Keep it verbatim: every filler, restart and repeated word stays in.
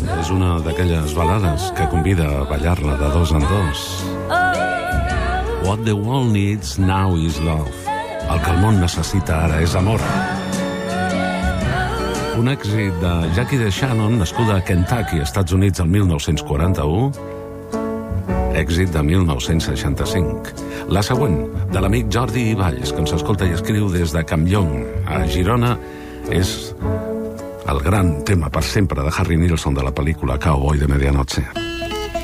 és una d'aquelles balades que convida a ballar-la de dos en dos. What the world needs now is love. El que el món necessita ara és amor. Un èxit de Jackie DeShannon, nascuda a Kentucky, Estats Units, el mil nou-cents quaranta-u. Èxit de mil nou-cents seixanta-cinc. La següent, de l'amic Jordi Valls, que ens escolta i escriu des de Campllong, a Girona, és el gran tema per sempre de Harry Nilsson de la pel·lícula Cowboy de Medianoche.